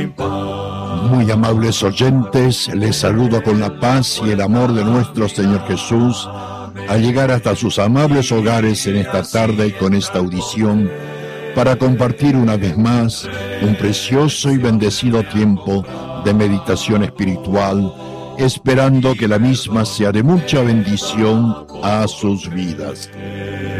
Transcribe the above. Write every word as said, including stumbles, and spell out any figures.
Muy amables oyentes, les saludo con la paz y el amor de nuestro Señor Jesús al llegar hasta sus amables hogares en esta tarde con esta audición para compartir una vez más un precioso y bendecido tiempo de meditación espiritual, esperando que la misma sea de mucha bendición a sus vidas.